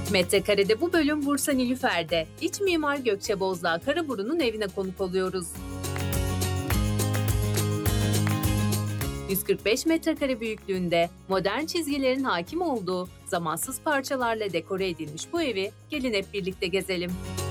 Metrekarede bu bölüm Bursa Nilüfer'de. İç mimar Gökçe Bozdağ Karaburun'un evine konuk oluyoruz. 145 metrekare büyüklüğünde modern çizgilerin hakim olduğu zamansız parçalarla dekore edilmiş bu evi gelin hep birlikte gezelim.